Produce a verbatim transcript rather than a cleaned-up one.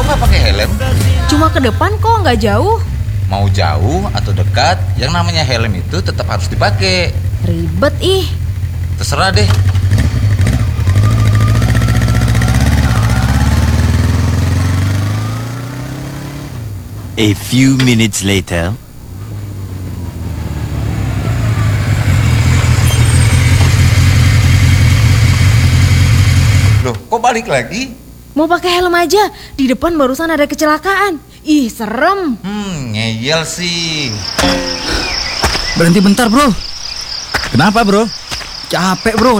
nggak pakai helm? Cuma ke depan kok, nggak jauh. Mau jauh atau dekat, yang namanya helm itu tetap harus dipakai. Ribet ih. Terserah deh. A few minutes later. Loh, kok balik lagi? Mau pakai helm aja. Di depan barusan ada kecelakaan. Ih, serem. Hmm, ngeyel sih. Berhenti bentar bro. Kenapa bro? Capek bro.